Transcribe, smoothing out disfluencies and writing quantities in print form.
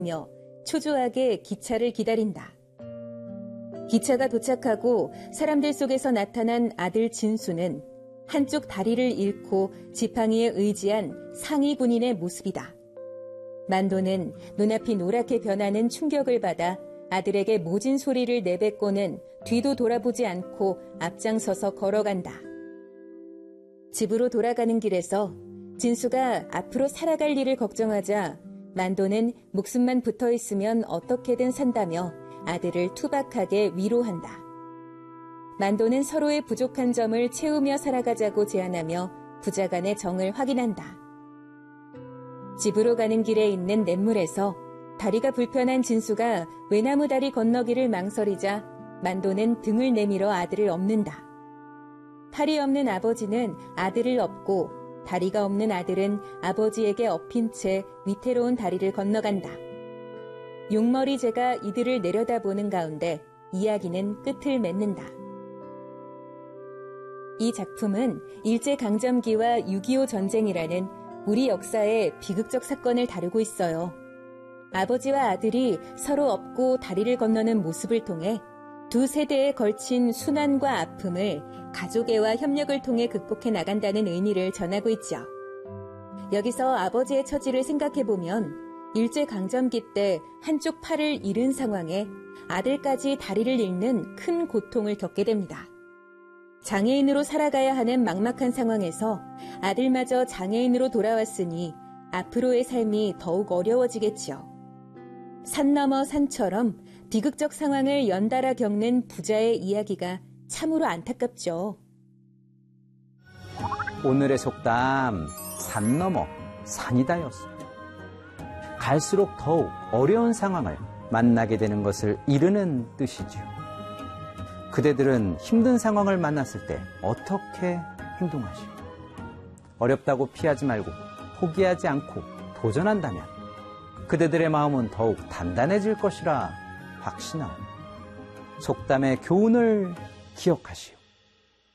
초조하게 기차를 기다린다. 기차가 도착하고 사람들 속에서 나타난 아들 진수는 한쪽 다리를 잃고 지팡이에 의지한 상위 군인의 모습이다. 만도는 눈앞이 노랗게 변하는 충격을 받아 아들에게 모진 소리를 내뱉고는 뒤도 돌아보지 않고 앞장서서 걸어간다. 집으로 돌아가는 길에서 진수가 앞으로 살아갈 일을 걱정하자 만도는 목숨만 붙어 있으면 어떻게든 산다며 아들을 투박하게 위로한다. 만도는 서로의 부족한 점을 채우며 살아가자고 제안하며 부자간의 정을 확인한다. 집으로 가는 길에 있는 냇물에서 다리가 불편한 진수가 외나무 다리 건너기를 망설이자 만도는 등을 내밀어 아들을 업는다. 팔이 없는 아버지는 아들을 업고 다리가 없는 아들은 아버지에게 엎인 채 위태로운 다리를 건너간다. 용머리 제가 이들을 내려다보는 가운데 이야기는 끝을 맺는다. 이 작품은 일제강점기와 6.25 전쟁이라는 우리 역사의 비극적 사건을 다루고 있어요. 아버지와 아들이 서로 업고 다리를 건너는 모습을 통해 두 세대에 걸친 순환과 아픔을 가족애와 협력을 통해 극복해 나간다는 의미를 전하고 있죠. 여기서 아버지의 처지를 생각해보면 일제강점기 때 한쪽 팔을 잃은 상황에 아들까지 다리를 잃는 큰 고통을 겪게 됩니다. 장애인으로 살아가야 하는 막막한 상황에서 아들마저 장애인으로 돌아왔으니 앞으로의 삶이 더욱 어려워지겠지요. 산 너머 산처럼 비극적 상황을 연달아 겪는 부자의 이야기가 참으로 안타깝죠. 오늘의 속담, 산 너머 산이다였습니다. 갈수록 더욱 어려운 상황을 만나게 되는 것을 이르는 뜻이지요. 그대들은 힘든 상황을 만났을 때 어떻게 행동하시오? 어렵다고 피하지 말고 포기하지 않고 도전한다면 그대들의 마음은 더욱 단단해질 것이라 확신하오. 속담의 교훈을 기억하시오.